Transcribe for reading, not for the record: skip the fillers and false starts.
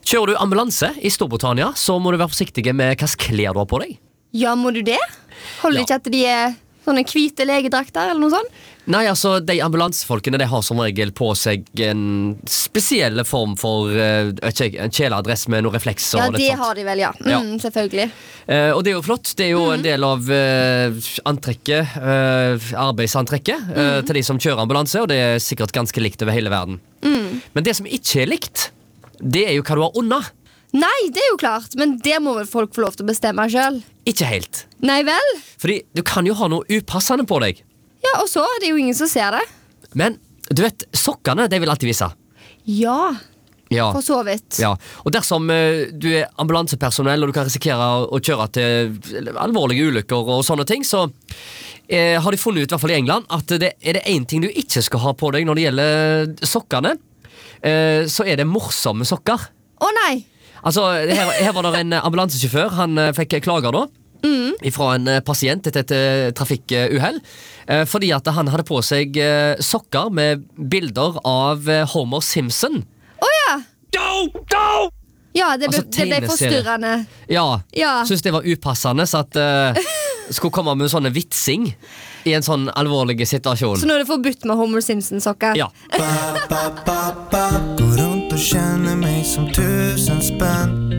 Kjører du ambulanse I Storbritannia, så må du være forsiktig med hva klær du har på deg. Ja, må du det? Holder Ja. ikke at de sånne hvite legedrakter eller noe sånt? Nei, altså, de ambulansefolkene de har som regel på seg en spesiell form for en kjeledress med noen reflekser. Ja, og litt det sånt. har de vel, ja. Ja. Selvfølgelig. Og det er jo flott. Det er jo en del av antrekket, arbeidsantrekket til de som kjører ambulanse, og det er sikkert ganske likt over hele verden. Men det som ikke er likt, det er jo hva du har under. Nei, det er jo klart, men det må vel folk få lov til å bestemme selv. Ikke helt. Nei vel? Fordi du kan jo ha noe upassende på deg. Ja, og så er det jo ingen som ser det. Men du vet, sokkene, de vil alltid vise. Ja, Ja. for så vidt. Ja, og dersom du er ambulansepersonell og du kan risikere å kjøre til alvorlige ulykker og sånne ting, så har de funnet ut, I hvert fall I England, at det er det en ting du ikke skal ha på deg når det gjelder sokkene, så er det morsomme sokker. Å nei! Altså, her var det en ambulansesjåfør, han fikk klager da, fra en pasient etter et trafikkuhell, fordi at han hadde på seg sokker med bilder av Homer Simpson. Åja! Go! Ja, det ble, Altså, det ble tegneserie. forstyrrende. Ja, Ja. synes det var upassende så at skulle komme med sånne vitsing I en sånn alvorlig situasjon. Så nå er det forbudt med Homer Simpson-sokker. Ja, Går rundt og kjenner meg som 1000 spenn.